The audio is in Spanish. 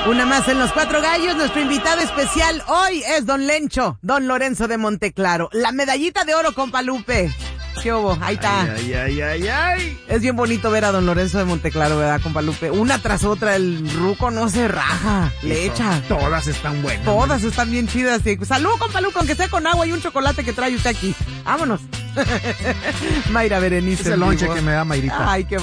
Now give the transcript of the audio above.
Una más en Los Cuatro Gallos. Nuestro invitado especial hoy es don Lencho, don Lorenzo de Monteclaro. La medallita de oro, compa Lupe. ¿Qué hubo? Ahí está. Ay. Es bien bonito ver a don Lorenzo de Monteclaro, ¿verdad, compa Lupe? Una tras otra, el ruco no se raja, le echa. Todas están buenas. Todas están bien chidas. Salud, compa Lupe, aunque sea con agua y un chocolate que trae usted aquí. Vámonos. Mayra Berenice. Es el lonche que me da Mayrita. Ay, qué